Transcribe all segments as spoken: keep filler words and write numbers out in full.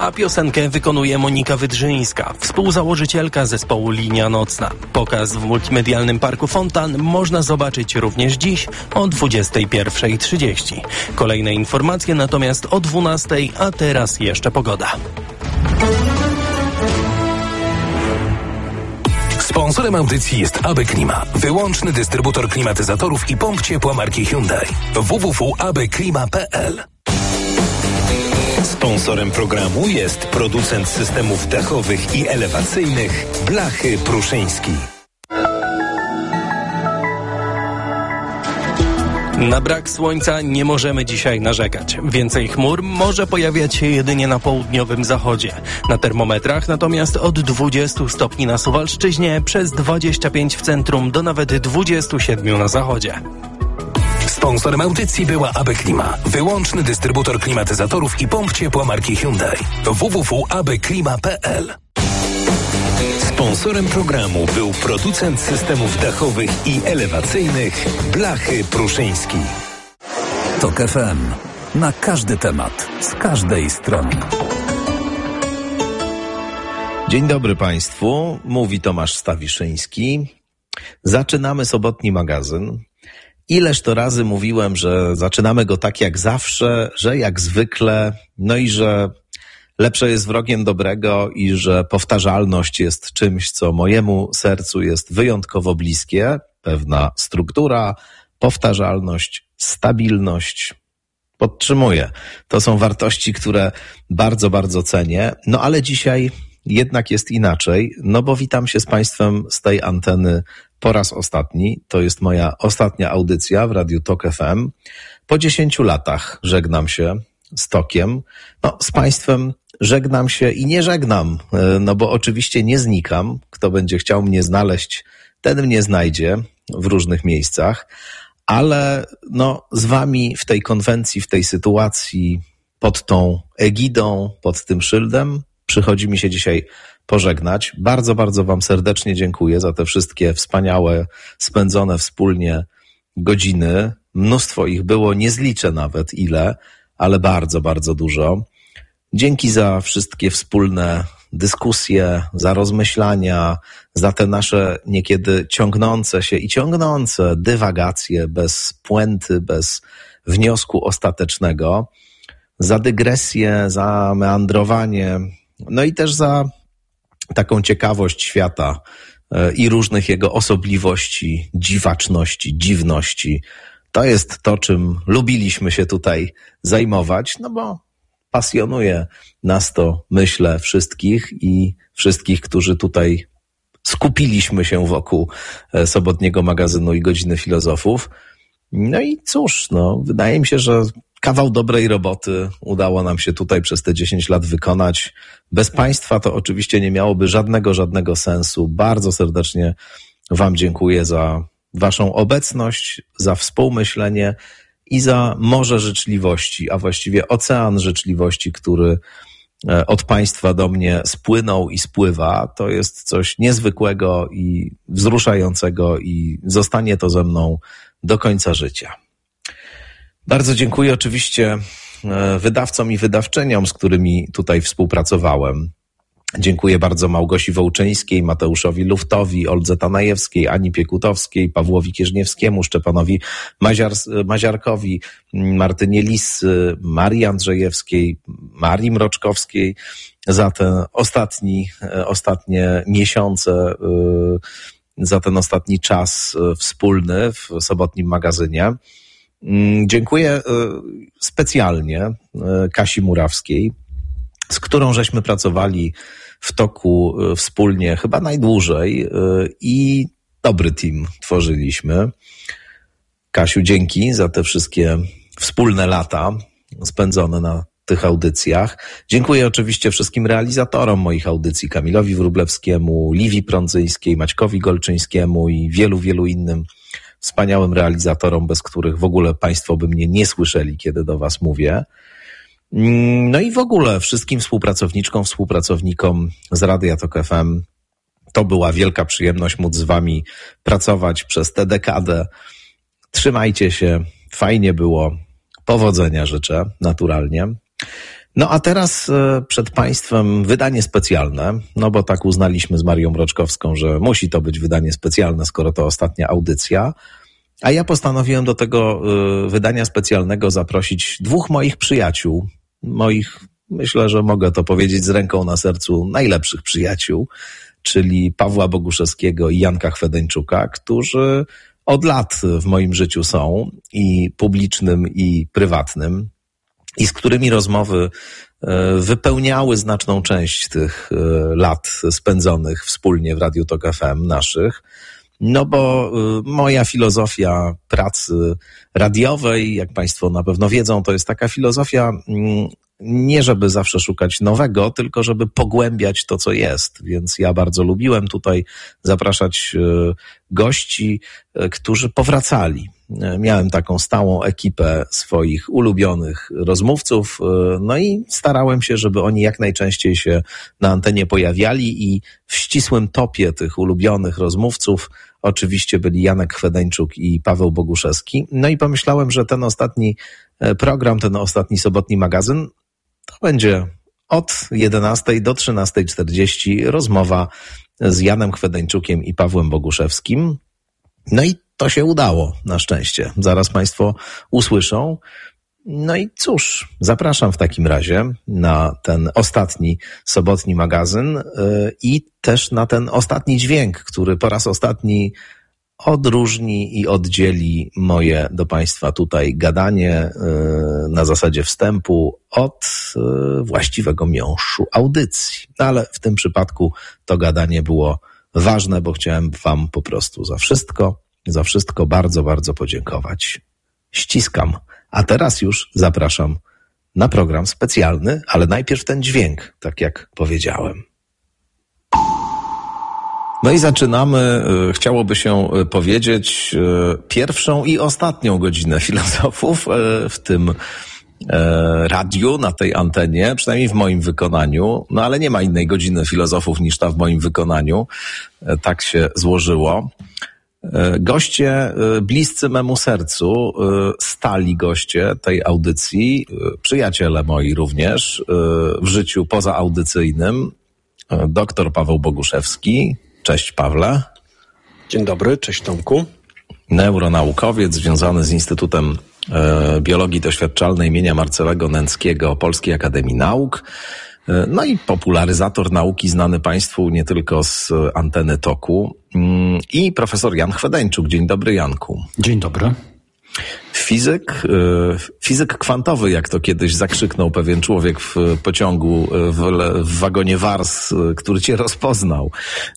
a piosenkę wykonuje Monika Wydrzyńska, współzałożycielka zespołu Linia Nocna. Pokaz w multimedialnym Parku Fontan można zobaczyć również dziś o dwudziestej pierwszej trzydzieści. Kolejne informacje natomiast o dwunastej, a teraz jeszcze pogoda. Sponsorem audycji jest A B Klima, wyłączny dystrybutor klimatyzatorów i pomp ciepła marki Hyundai. w w w kropka a b klima kropka p l. Sponsorem programu jest producent systemów dachowych i elewacyjnych Blachy Pruszyński. Na brak słońca nie możemy dzisiaj narzekać. Więcej chmur może pojawiać się jedynie na południowym zachodzie. Na termometrach natomiast od dwudziestu stopni na Suwalszczyźnie, przez dwadzieścia pięć w centrum do nawet dwudziestu siedmiu na zachodzie. Sponsorem audycji była A B Klima, wyłączny dystrybutor klimatyzatorów i pomp ciepła marki Hyundai. w w w kropka a b klima kropka p l. Sponsorem programu był producent systemów dachowych i elewacyjnych Blachy Pruszyński. Tok F M. Na każdy temat, z każdej strony. Dzień dobry Państwu, mówi Tomasz Stawiszyński. Zaczynamy sobotni magazyn. Ileż to razy mówiłem, że zaczynamy go tak jak zawsze, że jak zwykle, no i że lepsze jest wrogiem dobrego i że powtarzalność jest czymś, co mojemu sercu jest wyjątkowo bliskie. Pewna struktura, powtarzalność, stabilność. Podtrzymuję. To są wartości, które bardzo, bardzo cenię. No ale dzisiaj jednak jest inaczej, no bo witam się z Państwem z tej anteny po raz ostatni. To jest moja ostatnia audycja w Radiu Tok F M. Po dziesięciu latach żegnam się z Tokiem. No, z Państwem żegnam się i nie żegnam, no bo oczywiście nie znikam. Kto będzie chciał mnie znaleźć, ten mnie znajdzie w różnych miejscach, ale no z Wami w tej konwencji, w tej sytuacji, pod tą egidą, pod tym szyldem przychodzi mi się dzisiaj pożegnać. Bardzo, bardzo Wam serdecznie dziękuję za te wszystkie wspaniałe, spędzone wspólnie godziny. Mnóstwo ich było, nie zliczę nawet ile, ale bardzo, bardzo dużo. Dzięki za wszystkie wspólne dyskusje, za rozmyślania, za te nasze niekiedy ciągnące się i ciągnące dywagacje bez puenty, bez wniosku ostatecznego, za dygresję, za meandrowanie, no i też za taką ciekawość świata i różnych jego osobliwości, dziwaczności, dziwności. To jest to, czym lubiliśmy się tutaj zajmować, no bo pasjonuje nas to, myślę, wszystkich i wszystkich, którzy tutaj skupiliśmy się wokół sobotniego magazynu i Godziny Filozofów. No i cóż, no, wydaje mi się, że kawał dobrej roboty udało nam się tutaj przez te dziesięć lat wykonać. Bez Państwa to oczywiście nie miałoby żadnego, żadnego sensu. Bardzo serdecznie Wam dziękuję za Waszą obecność, za współmyślenie i za morze życzliwości, a właściwie ocean życzliwości, który od Państwa do mnie spłynął i spływa. To jest coś niezwykłego i wzruszającego i zostanie to ze mną do końca życia. Bardzo dziękuję oczywiście wydawcom i wydawczyniom, z którymi tutaj współpracowałem. Dziękuję bardzo Małgosi Wołczyńskiej, Mateuszowi Luftowi, Oldze Tanajewskiej, Ani Piekutowskiej, Pawłowi Kierzniewskiemu, Szczepanowi Maziar- Maziarkowi, Martynie Lis, Marii Andrzejewskiej, Marii Mroczkowskiej za te ostatni, ostatnie miesiące, za ten ostatni czas wspólny w sobotnim magazynie. Dziękuję specjalnie Kasi Murawskiej, z którą żeśmy pracowali w toku wspólnie chyba najdłużej i dobry team tworzyliśmy. Kasiu, dzięki za te wszystkie wspólne lata spędzone na tych audycjach. Dziękuję oczywiście wszystkim realizatorom moich audycji, Kamilowi Wróblewskiemu, Liwii Prądzyńskiej, Maćkowi Golczyńskiemu i wielu, wielu innym wspaniałym realizatorom, bez których w ogóle Państwo by mnie nie słyszeli, kiedy do Was mówię. No i w ogóle wszystkim współpracowniczkom, współpracownikom z Radia Tok F M. To była wielka przyjemność móc z Wami pracować przez tę dekadę. Trzymajcie się, fajnie było, powodzenia życzę naturalnie. No a teraz przed Państwem wydanie specjalne, no bo tak uznaliśmy z Marią Mroczkowską, że musi to być wydanie specjalne, skoro to ostatnia audycja. A ja postanowiłem do tego wydania specjalnego zaprosić dwóch moich przyjaciół, moich, myślę, że mogę to powiedzieć z ręką na sercu, najlepszych przyjaciół, czyli Pawła Boguszewskiego i Janka Chwedeńczuka, którzy od lat w moim życiu są, i publicznym, i prywatnym, i z którymi rozmowy wypełniały znaczną część tych lat spędzonych wspólnie w Radiu Tok F M naszych. No bo moja filozofia pracy radiowej, jak Państwo na pewno wiedzą, to jest taka filozofia nie żeby zawsze szukać nowego, tylko żeby pogłębiać to, co jest. Więc ja bardzo lubiłem tutaj zapraszać gości, którzy powracali. Miałem taką stałą ekipę swoich ulubionych rozmówców, no i starałem się, żeby oni jak najczęściej się na antenie pojawiali, i w ścisłym topie tych ulubionych rozmówców oczywiście byli Janek Chwedeńczuk i Paweł Boguszewski. No i pomyślałem, że ten ostatni program, ten ostatni sobotni magazyn to będzie od jedenastej do trzynastej czterdzieści rozmowa z Janem Chwedeńczukiem i Pawłem Boguszewskim. No i to się udało, na szczęście. Zaraz Państwo usłyszą. No i cóż, zapraszam w takim razie na ten ostatni sobotni magazyn yy, i też na ten ostatni dźwięk, który po raz ostatni odróżni i oddzieli moje do Państwa tutaj gadanie yy, na zasadzie wstępu od yy, właściwego miąższu audycji. No, ale w tym przypadku to gadanie było ważne, bo chciałem Wam po prostu za wszystko, za wszystko bardzo, bardzo podziękować. Ściskam. A teraz już zapraszam na program specjalny, ale najpierw ten dźwięk, tak jak powiedziałem. No i zaczynamy, chciałoby się powiedzieć, pierwszą i ostatnią godzinę filozofów w tym radiu, na tej antenie, przynajmniej w moim wykonaniu, no ale nie ma innej godziny filozofów niż ta w moim wykonaniu. Tak się złożyło. Goście bliscy memu sercu, stali goście tej audycji, przyjaciele moi również w życiu pozaaudycyjnym, doktor Paweł Boguszewski. Cześć Pawle. Dzień dobry, cześć Tomku. Neuronaukowiec związany z Instytutem Biologii Doświadczalnej imienia Marcelego Nęckiego Polskiej Akademii Nauk. No i popularyzator nauki znany Państwu nie tylko z anteny Toku. I profesor Jan Chwedeńczuk. Dzień dobry, Janku. Dzień dobry. Fizyk, fizyk kwantowy, jak to kiedyś zakrzyknął pewien człowiek w pociągu w, w wagonie Wars, który cię rozpoznał,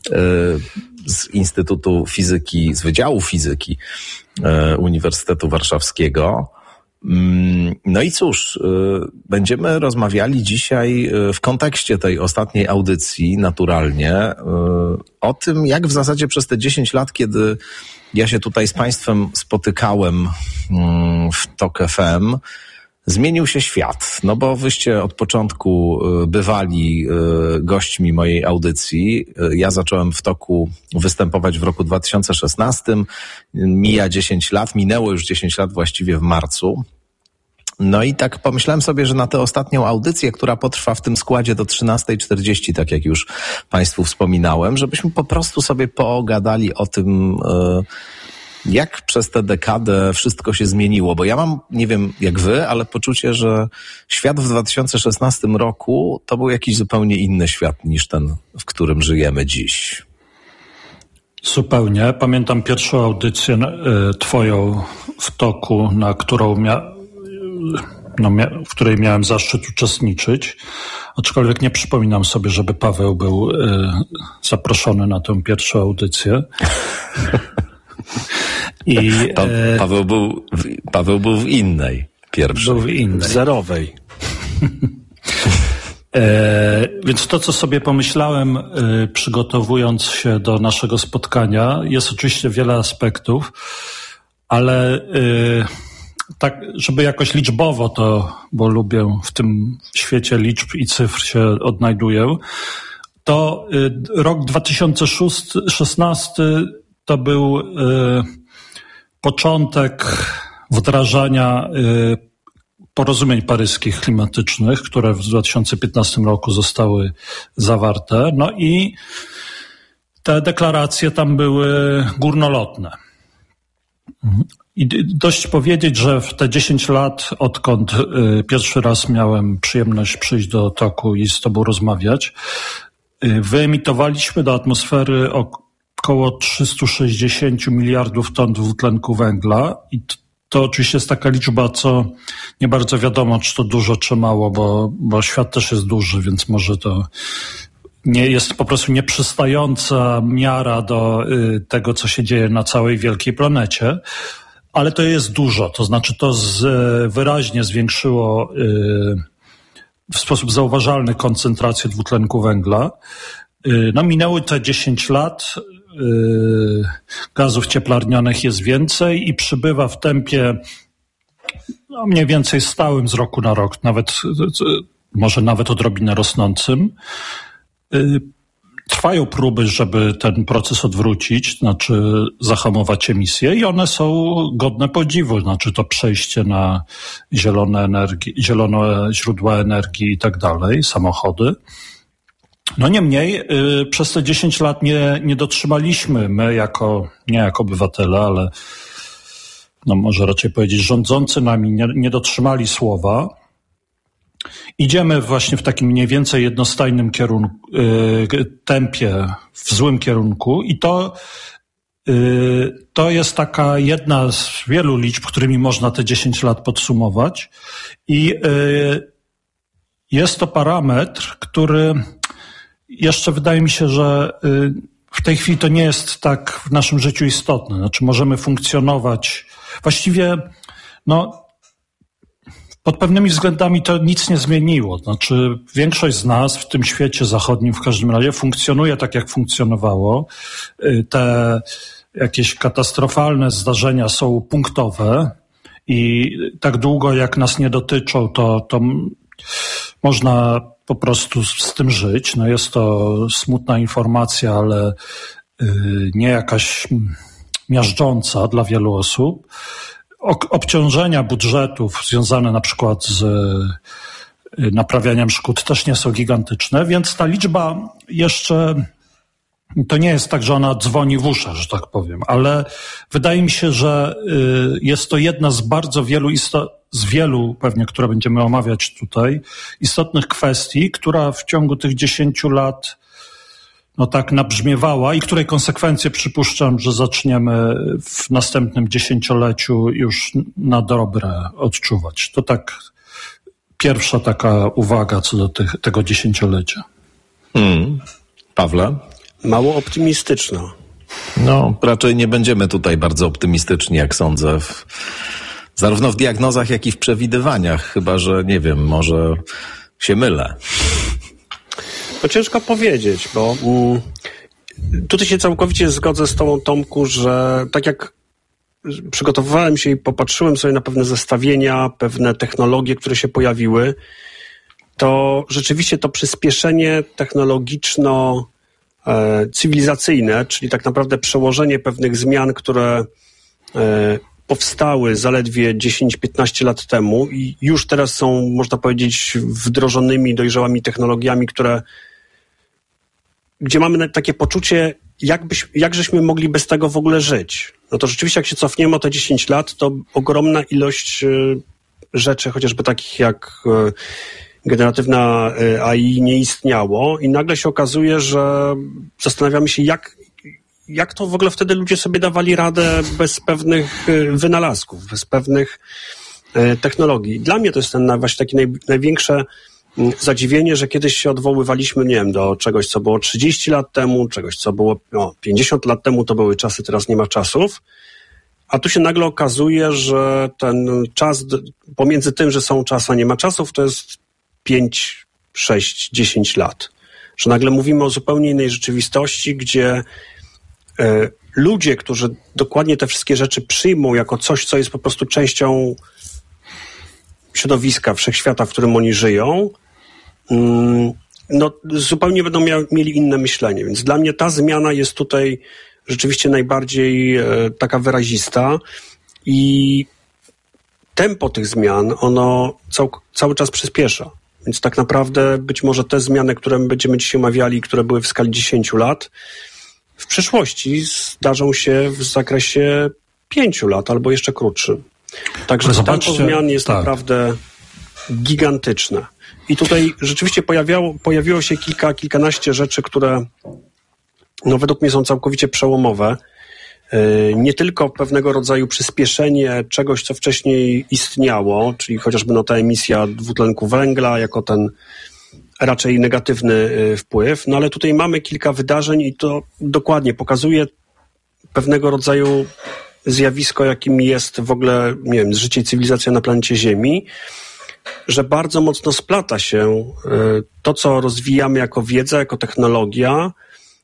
z Instytutu Fizyki, z Wydziału Fizyki Uniwersytetu Warszawskiego. No i cóż, będziemy rozmawiali dzisiaj w kontekście tej ostatniej audycji, naturalnie, o tym, jak w zasadzie przez te dziesięć lat, kiedy ja się tutaj z Państwem spotykałem w Tok F M, zmienił się świat. No bo wyście od początku bywali gośćmi mojej audycji. Ja zacząłem w Toku występować w roku dwa tysiące szesnastym. Mija dziesięć lat, minęło już dziesięć lat właściwie w marcu. No i tak pomyślałem sobie, że na tę ostatnią audycję, która potrwa w tym składzie do trzynastej czterdzieści, tak jak już Państwu wspominałem, żebyśmy po prostu sobie pogadali o tym, jak przez tę dekadę wszystko się zmieniło. Bo ja mam, nie wiem jak wy, ale poczucie, że świat w dwa tysiące szesnastym roku to był jakiś zupełnie inny świat niż ten, w którym żyjemy dziś. Zupełnie. Pamiętam pierwszą audycję y, twoją w Toku, na którą mia- no, mia- w której miałem zaszczyt uczestniczyć. Aczkolwiek nie przypominam sobie, żeby Paweł był y, zaproszony na tę pierwszą audycję. I, pa- Paweł, był w, Paweł był w innej pierwszej. Był w innej. Zerowej. E, więc to, co sobie pomyślałem, e, przygotowując się do naszego spotkania, jest oczywiście wiele aspektów, ale e, tak, żeby jakoś liczbowo to, bo lubię w tym świecie liczb i cyfr się odnajduję, to e, rok dwa tysiące szesnasty to był e, początek wdrażania e, porozumień paryskich klimatycznych, które w dwa tysiące piętnastym roku zostały zawarte. No i te deklaracje tam były górnolotne. I dość powiedzieć, że w te dziesięć lat, odkąd pierwszy raz miałem przyjemność przyjść do Toku i z tobą rozmawiać, wyemitowaliśmy do atmosfery około trzysta sześćdziesiąt miliardów ton dwutlenku węgla i to oczywiście jest taka liczba, co nie bardzo wiadomo, czy to dużo, czy mało, bo, bo świat też jest duży, więc może to nie jest po prostu nieprzystająca miara do y, tego, co się dzieje na całej wielkiej planecie, ale to jest dużo. To znaczy to z, wyraźnie zwiększyło y, w sposób zauważalny koncentrację dwutlenku węgla. Y, no minęły te dziesięć lat, y, gazów cieplarnianych jest więcej i przybywa w tempie no, mniej więcej stałym z roku na rok, nawet może nawet odrobinę rosnącym. Trwają próby, żeby ten proces odwrócić, znaczy zahamować emisję i one są godne podziwu, znaczy to przejście na zielone energii, zielone źródła energii i tak dalej, samochody. No niemniej yy, przez te dziesięć lat nie, nie dotrzymaliśmy, my jako, nie jako obywatele, ale no może raczej powiedzieć rządzący nami nie, nie dotrzymali słowa. Idziemy właśnie w takim mniej więcej jednostajnym kierunku, yy, tempie, w złym kierunku i to, yy, to jest taka jedna z wielu liczb, którymi można te dziesięć lat podsumować i yy, jest to parametr, który jeszcze wydaje mi się, że yy, w tej chwili to nie jest tak w naszym życiu istotne. Znaczy możemy funkcjonować, właściwie no pod pewnymi względami to nic nie zmieniło. Znaczy większość z nas w tym świecie zachodnim w każdym razie funkcjonuje tak, jak funkcjonowało. Te jakieś katastrofalne zdarzenia są punktowe i tak długo jak nas nie dotyczą, to, to można po prostu z tym żyć. No jest to smutna informacja, ale nie jakaś miażdżąca dla wielu osób. Obciążenia budżetów związane na przykład z naprawianiem szkód też nie są gigantyczne, więc ta liczba jeszcze, to nie jest tak, że ona dzwoni w uszach, że tak powiem, ale wydaje mi się, że jest to jedna z bardzo wielu, isto- z wielu pewnie, które będziemy omawiać tutaj, istotnych kwestii, która w ciągu tych dziesięciu lat no tak nabrzmiewała i której konsekwencje przypuszczam, że zaczniemy w następnym dziesięcioleciu już na dobre odczuwać. To tak pierwsza taka uwaga co do tych, tego dziesięciolecia. Hmm. Pawle? Mało optymistyczna. No, raczej nie będziemy tutaj bardzo optymistyczni, jak sądzę, w, zarówno w diagnozach, jak i w przewidywaniach, chyba że, nie wiem, może się mylę. To ciężko powiedzieć, bo mm, tutaj się całkowicie zgodzę z tobą, Tomku, że tak jak przygotowywałem się i popatrzyłem sobie na pewne zestawienia, pewne technologie, które się pojawiły, to rzeczywiście to przyspieszenie technologiczno-cywilizacyjne, czyli tak naprawdę przełożenie pewnych zmian, które e, powstały zaledwie dziesięć piętnaście lat temu i już teraz są, można powiedzieć, wdrożonymi, dojrzałymi technologiami, które gdzie mamy takie poczucie, jakbyś, jak żeśmy mogli bez tego w ogóle żyć. No to rzeczywiście, jak się cofniemy o te dziesięć lat, to ogromna ilość rzeczy, chociażby takich jak generatywna A I nie istniało i nagle się okazuje, że zastanawiamy się, jak, jak to w ogóle wtedy ludzie sobie dawali radę bez pewnych wynalazków, bez pewnych technologii. Dla mnie to jest ten właśnie takie naj, największe zadziwienie, że kiedyś się odwoływaliśmy, nie wiem, do czegoś, co było trzydzieści lat temu, czegoś, co było no, pięćdziesiąt lat temu, to były czasy, teraz nie ma czasów. A tu się nagle okazuje, że ten czas pomiędzy tym, że są czasy, a nie ma czasów, to jest pięć, sześć, dziesięć lat. Że nagle mówimy o zupełnie innej rzeczywistości, gdzie y, ludzie, którzy dokładnie te wszystkie rzeczy przyjmą jako coś, co jest po prostu częścią środowiska, wszechświata, w którym oni żyją, y, no zupełnie będą mia- mieli inne myślenie. Więc dla mnie ta zmiana jest tutaj rzeczywiście najbardziej y, taka wyrazista i tempo tych zmian, ono cał, cały czas przyspiesza. Więc tak naprawdę być może te zmiany, które my będziemy dzisiaj omawiali, które były w skali dziesięciu lat, w przyszłości zdarzą się w zakresie pięciu lat albo jeszcze krótszym. Także tempo zmian jest tak. naprawdę gigantyczne. I tutaj rzeczywiście pojawiało, pojawiło się kilka, kilkanaście rzeczy, które no, według mnie są całkowicie przełomowe. Nie tylko pewnego rodzaju przyspieszenie czegoś, co wcześniej istniało, czyli chociażby no, ta emisja dwutlenku węgla jako ten raczej negatywny wpływ, no ale tutaj mamy kilka wydarzeń i to dokładnie pokazuje pewnego rodzaju zjawisko, jakim jest w ogóle, nie wiem, życie i cywilizacja na planecie Ziemi, że bardzo mocno splata się to, co rozwijamy jako wiedza, jako technologia,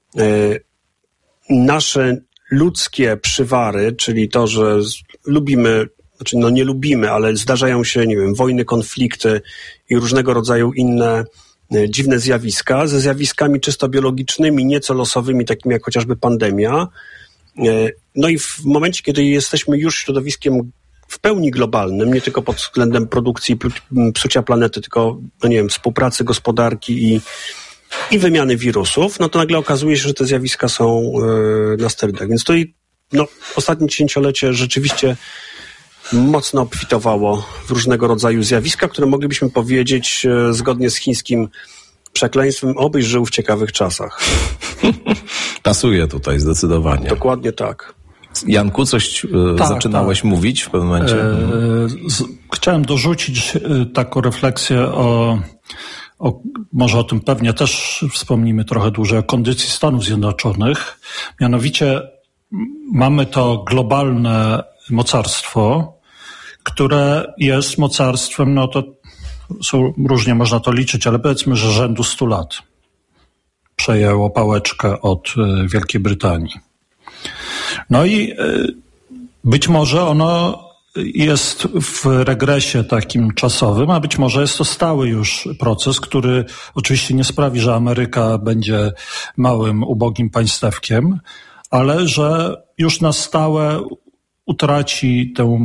nasze ludzkie przywary, czyli to, że lubimy, znaczy no nie lubimy, ale zdarzają się, nie wiem, wojny, konflikty i różnego rodzaju inne dziwne zjawiska, ze zjawiskami czysto biologicznymi, nieco losowymi, takimi jak chociażby pandemia. No i w momencie, kiedy jesteśmy już środowiskiem w pełni globalnym, nie tylko pod względem produkcji psucia planety, tylko, no nie wiem, współpracy gospodarki i, i wymiany wirusów, no to nagle okazuje się, że te zjawiska są yy, na sterydach. Więc tutaj no, ostatnie dziesięciolecie rzeczywiście mocno obfitowało w różnego rodzaju zjawiska, które moglibyśmy powiedzieć yy, zgodnie z chińskim przekleństwem, obyś żył w ciekawych czasach. Pasuje tutaj zdecydowanie. Dokładnie tak. Janku, coś e, tak, zaczynałeś tak. mówić w pewnym momencie? E, z, chciałem dorzucić e, taką refleksję o, o, może o tym pewnie też wspomnimy trochę dłużej, o kondycji Stanów Zjednoczonych. Mianowicie mamy to globalne mocarstwo, które jest mocarstwem, no to są, różnie można to liczyć, ale powiedzmy, że rzędu stu lat. Przejęło pałeczkę od e, Wielkiej Brytanii. No i być może ono jest w regresie takim czasowym, a być może jest to stały już proces, który oczywiście nie sprawi, że Ameryka będzie małym, ubogim państewkiem, ale że już na stałe utraci tę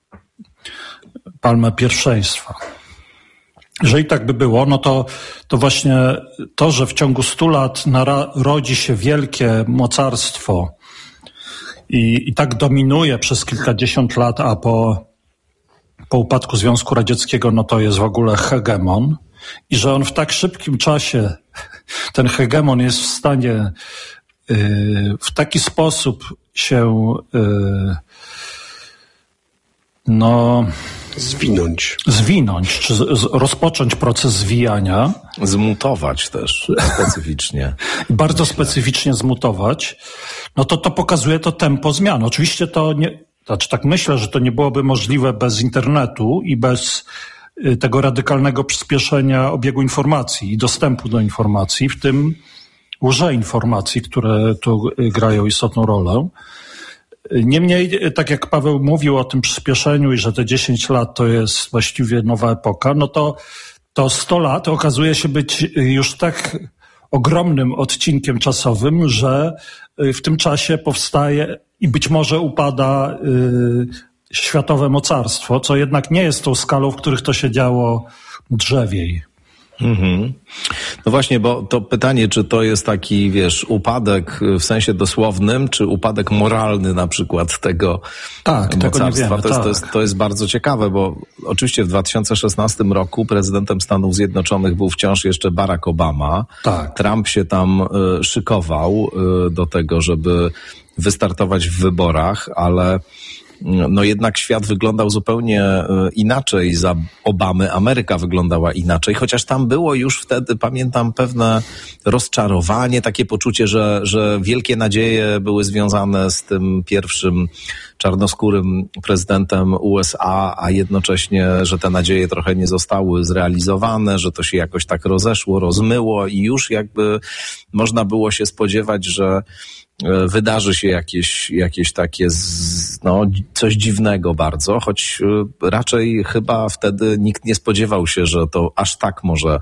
palmę pierwszeństwa. Jeżeli tak by było, no to, to właśnie to, że w ciągu stu lat narodzi się wielkie mocarstwo i, i tak dominuje przez kilkadziesiąt lat, a po, po upadku Związku Radzieckiego, no to jest w ogóle hegemon i że on w tak szybkim czasie, ten hegemon jest w stanie yy, w taki sposób się yy, no... Zwinąć. Zwinąć, czy z, z, rozpocząć proces zwijania. Zmutować też specyficznie. Bardzo myślę. specyficznie zmutować. No to to pokazuje to tempo zmian. Oczywiście to nie, znaczy tak myślę, że to nie byłoby możliwe bez internetu i bez y, tego radykalnego przyspieszenia obiegu informacji i dostępu do informacji, w tym łże-informacji, które tu y, grają istotną rolę. Niemniej, tak jak Paweł mówił o tym przyspieszeniu i że te dziesięć lat to jest właściwie nowa epoka, no to, to sto lat okazuje się być już tak ogromnym odcinkiem czasowym, że w tym czasie powstaje i być może upada y, światowe mocarstwo, co jednak nie jest tą skalą, w których to się działo drzewiej. Mhm. No właśnie, bo to pytanie, czy to jest taki, wiesz, upadek w sensie dosłownym, czy upadek moralny na przykład tego tak, mocarstwa, tego nie wiemy, to, jest, tak. to, jest, to jest bardzo ciekawe, bo oczywiście w dwa tysiące szesnastym roku prezydentem Stanów Zjednoczonych był wciąż jeszcze Barack Obama. Tak. Trump się tam y, szykował y, do tego, żeby wystartować w wyborach, ale no jednak świat wyglądał zupełnie inaczej. Za Obamy Ameryka wyglądała inaczej, chociaż tam było już wtedy, pamiętam, pewne rozczarowanie, takie poczucie, że, że wielkie nadzieje były związane z tym pierwszym czarnoskórym prezydentem U S A, a jednocześnie, że te nadzieje trochę nie zostały zrealizowane, że to się jakoś tak rozeszło, rozmyło i już jakby można było się spodziewać, że wydarzy się jakieś, jakieś takie, z, no, coś dziwnego bardzo, choć raczej chyba wtedy nikt nie spodziewał się, że to aż tak może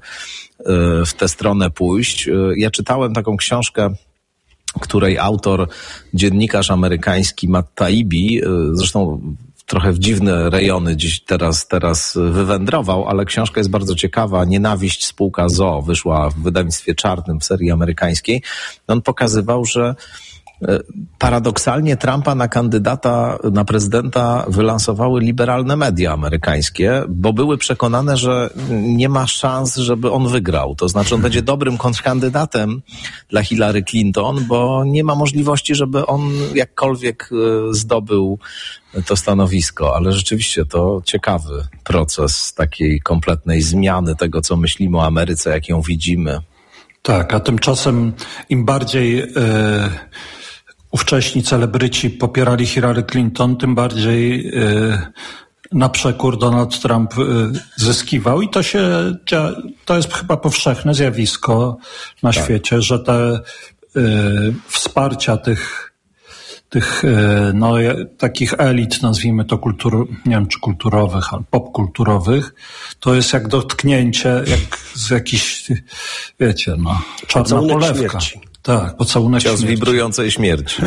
w tę stronę pójść. Ja czytałem taką książkę, której autor, dziennikarz amerykański Matt Taibbi, zresztą trochę w dziwne rejony dziś teraz, teraz wywędrował, ale książka jest bardzo ciekawa. Nienawiść spółka Z O O wyszła w wydawnictwie czarnym w serii amerykańskiej. On pokazywał, że paradoksalnie Trumpa na kandydata, na prezydenta wylansowały liberalne media amerykańskie, bo były przekonane, że nie ma szans, żeby on wygrał. To znaczy on będzie dobrym kontrkandydatem dla Hillary Clinton, bo nie ma możliwości, żeby on jakkolwiek zdobył to stanowisko. Ale rzeczywiście to ciekawy proces takiej kompletnej zmiany tego, co myślimy o Ameryce, jak ją widzimy. Tak, a tymczasem im bardziej e, ówcześni celebryci popierali Hillary Clinton, tym bardziej e, na przekór Donald Trump e, zyskiwał. I to się, to jest chyba powszechne zjawisko na tak. świecie, że te e, wsparcia tych tych no, takich elit, nazwijmy to kultur, nie wiem czy kulturowych, ale popkulturowych, to jest jak dotknięcie, jak z jakiejś, wiecie, no, czarna pocałunek polewka. Śmierci. Tak, pocałunek Cios śmierci. wibrującej śmierci.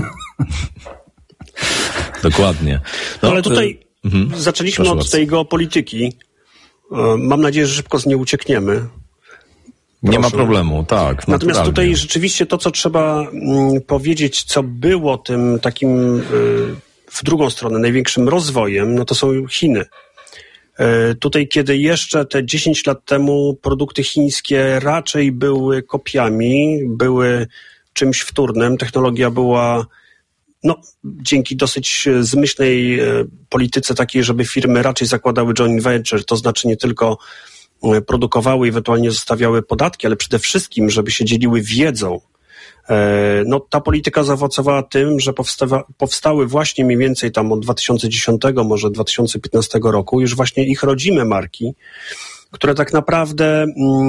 Dokładnie. No, no ale tutaj mhm. zaczęliśmy Proszę od bardzo. tej geopolityki. Mam nadzieję, że szybko z niej uciekniemy. Nie Proszę. ma problemu, tak. Natomiast naturalnie. tutaj rzeczywiście to, co trzeba mm, powiedzieć, co było tym takim y, w drugą stronę największym rozwojem, no to są Chiny. Y, tutaj, kiedy jeszcze te dziesięć lat temu produkty chińskie raczej były kopiami, były czymś wtórnym, technologia była no, dzięki dosyć zmyślnej y, polityce takiej, żeby firmy raczej zakładały joint venture, to znaczy nie tylko produkowały i ewentualnie zostawiały podatki, ale przede wszystkim, żeby się dzieliły wiedzą. No, ta polityka zaowocowała tym, że powstawa, powstały właśnie mniej więcej tam od dwa tysiące dziesiątego, może dwa tysiące piętnastego roku już właśnie ich rodzime marki, które tak naprawdę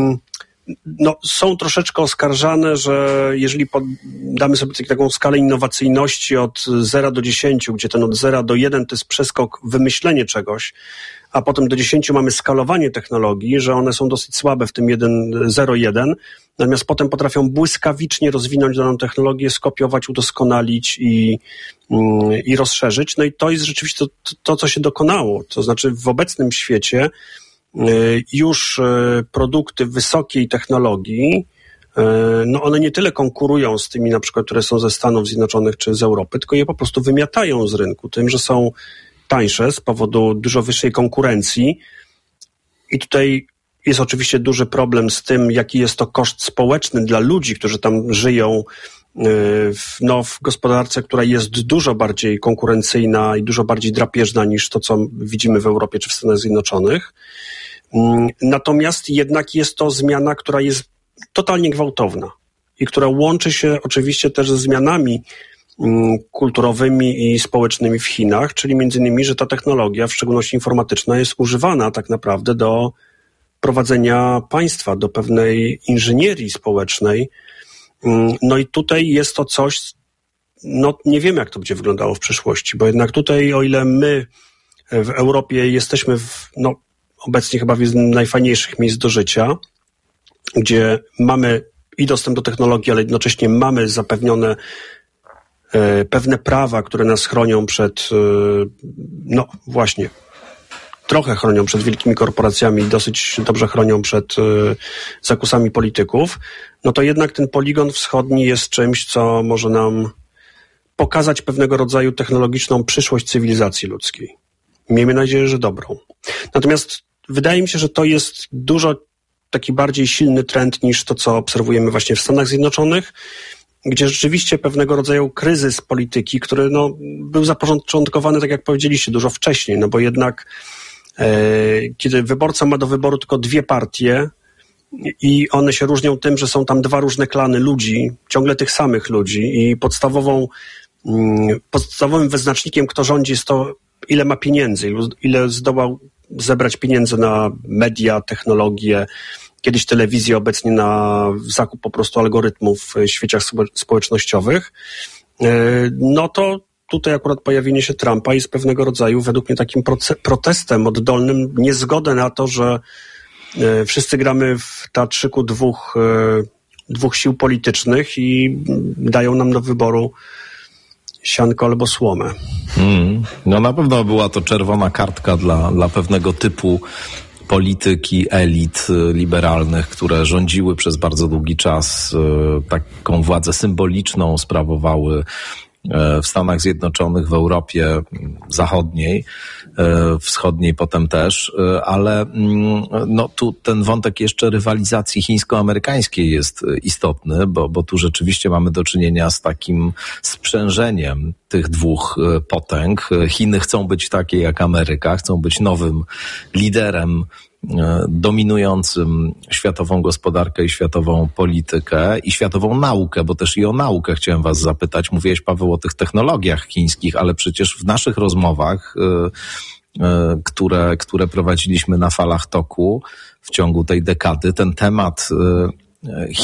no, są troszeczkę oskarżane, że jeżeli pod, damy sobie taką skalę innowacyjności od zera do dziesięciu, gdzie ten od zera do jeden to jest przeskok, wymyślenie czegoś, a potem do dziesięciu mamy skalowanie technologii, że one są dosyć słabe w tym jeden, zero jeden, natomiast potem potrafią błyskawicznie rozwinąć daną technologię, skopiować, udoskonalić i, i rozszerzyć. No i to jest rzeczywiście to, to, co się dokonało. To znaczy w obecnym świecie już produkty wysokiej technologii, no one nie tyle konkurują z tymi na przykład, które są ze Stanów Zjednoczonych czy z Europy, tylko je po prostu wymiatają z rynku tym, że są tańsze z powodu dużo wyższej konkurencji. I tutaj jest oczywiście duży problem z tym, jaki jest to koszt społeczny dla ludzi, którzy tam żyją w, no, w gospodarce, która jest dużo bardziej konkurencyjna i dużo bardziej drapieżna niż to, co widzimy w Europie czy w Stanach Zjednoczonych. Natomiast jednak jest to zmiana, która jest totalnie gwałtowna i która łączy się oczywiście też ze zmianami kulturowymi i społecznymi w Chinach, czyli między innymi, że ta technologia, w szczególności informatyczna, jest używana tak naprawdę do prowadzenia państwa, do pewnej inżynierii społecznej. No i tutaj jest to coś, no nie wiemy, jak to będzie wyglądało w przyszłości, bo jednak tutaj, o ile my w Europie jesteśmy w, no obecnie chyba w jednym z najfajniejszych miejsc do życia, gdzie mamy i dostęp do technologii, ale jednocześnie mamy zapewnione pewne prawa, które nas chronią przed, no właśnie, trochę chronią przed wielkimi korporacjami, dosyć dobrze chronią przed zakusami polityków, no to jednak ten poligon wschodni jest czymś, co może nam pokazać pewnego rodzaju technologiczną przyszłość cywilizacji ludzkiej. Miejmy nadzieję, że dobrą. Natomiast wydaje mi się, że to jest dużo taki bardziej silny trend niż to, co obserwujemy właśnie w Stanach Zjednoczonych, gdzie rzeczywiście pewnego rodzaju kryzys polityki, który no, był zapoczątkowany, tak jak powiedzieliście, dużo wcześniej, no bo jednak e, kiedy wyborca ma do wyboru tylko dwie partie i one się różnią tym, że są tam dwa różne klany ludzi, ciągle tych samych ludzi i podstawową, mm, podstawowym wyznacznikiem, kto rządzi, jest to, ile ma pieniędzy, ile zdołał zebrać pieniędzy na media, technologię, kiedyś telewizję, obecnie na zakup po prostu algorytmów w sieciach społecznościowych, no to tutaj akurat pojawienie się Trumpa jest pewnego rodzaju, według mnie, takim protestem oddolnym, niezgodę na to, że wszyscy gramy w teatrzyku dwóch, dwóch sił politycznych i dają nam do wyboru sianko albo słomę. Mm, no na pewno była to czerwona kartka dla, dla pewnego typu polityki, elit liberalnych, które rządziły przez bardzo długi czas, taką władzę symboliczną sprawowały w Stanach Zjednoczonych, w Europie Zachodniej, Wschodniej potem też, ale no tu ten wątek jeszcze rywalizacji chińsko-amerykańskiej jest istotny, bo, bo tu rzeczywiście mamy do czynienia z takim sprzężeniem tych dwóch potęg. Chiny chcą być takie jak Ameryka, chcą być nowym liderem dominującym światową gospodarkę i światową politykę i światową naukę, bo też i o naukę chciałem was zapytać. Mówiłeś, Paweł, o tych technologiach chińskich, ale przecież w naszych rozmowach, które, które prowadziliśmy na falach toku w ciągu tej dekady, ten temat